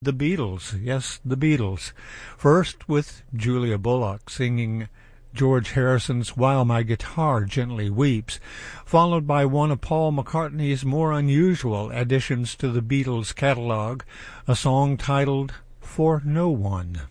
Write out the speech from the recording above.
The Beatles, yes, the Beatles. First with Julia Bullock singing George Harrison's While My Guitar Gently Weeps, followed by one of Paul McCartney's more unusual additions to the Beatles' catalog, a song titled For No One.